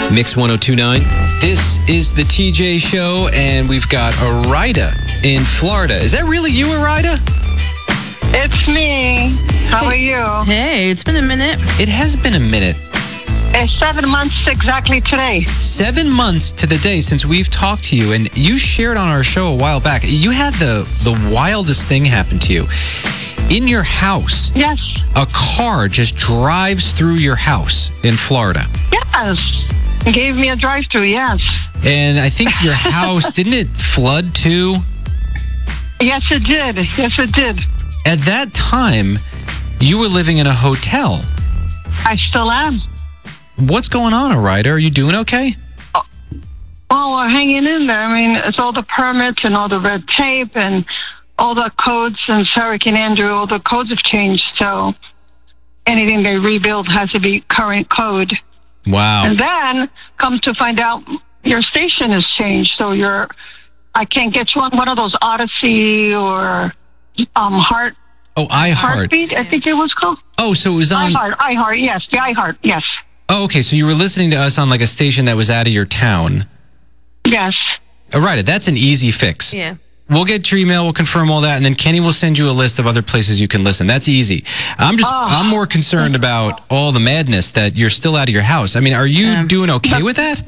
Mix 1029. This is the TJ Show, and we've got Arida in Florida. Is that really you, Arida? It's me. How are you? Hey, it's been a minute. It has been a minute. It's 7 months exactly today. 7 months to the day since we've talked to you, and you shared on our show a while back. You had the wildest thing happen to you. In your house, Yes. a car just drives through your house in Florida. Yes. Gave me a drive-through, yes. And I think your house, didn't it flood too? Yes, it did. Yes, it did. At that time, you were living in a hotel. I still am. What's going on, Arida? Are you doing okay? Well, we're hanging in there. I mean, it's all the permits and all the red tape and all the codes since Hurricane Andrew. All the codes have changed, so anything they rebuild has to be current code. Wow. And then come to find out your station has changed, so I can't get you on one of those Odyssey or Heart. Oh, iHeart. Heartbeat, I think it was called. Oh, so it was on... iHeart, yes. The iHeart, yes. Oh, okay. So you were listening to us on like a station that was out of your town. Yes. Arida, that's an easy fix. Yeah. We'll get your email, we'll confirm all that, and then Kenny will send you a list of other places you can listen. That's easy. I'm more concerned about all the madness that you're still out of your house. I mean, are you doing okay with that?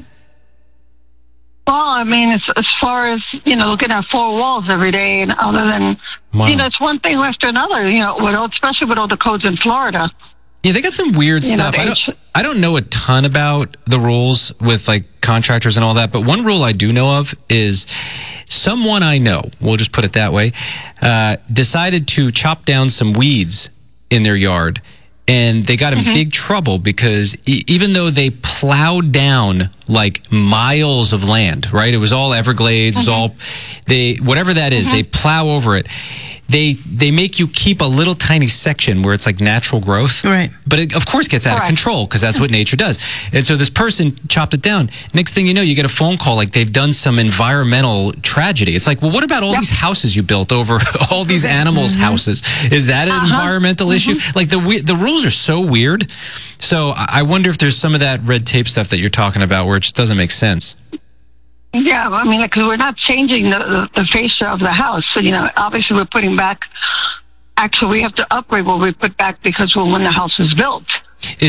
Well, I mean, as far as, looking at four walls every day, and other than, Wow. it's one thing after another, especially with all the codes in Florida. Yeah, they got some weird stuff. I don't know a ton about the rules with like contractors and all that, but one rule I do know of is someone I know, we'll just put it that way, decided to chop down some weeds in their yard, and they got in big trouble because even though they plowed down like miles of land, right? It was all Everglades, it was all whatever that is, they plow over it. They make you keep a little tiny section where it's like natural growth. Right. But it, of course, gets out of control because that's what nature does. And so this person chopped it down. Next thing you know, you get a phone call like they've done some environmental tragedy. It's like, well, what about all these houses you built over all these animals' houses? Is that an environmental issue? Like the rules are so weird. So I wonder if there's some of that red tape stuff that you're talking about where it just doesn't make sense. Yeah, I mean, because we're not changing the fascia of the house. So, obviously we're putting back, actually we have to upgrade what we put back because when the house was built.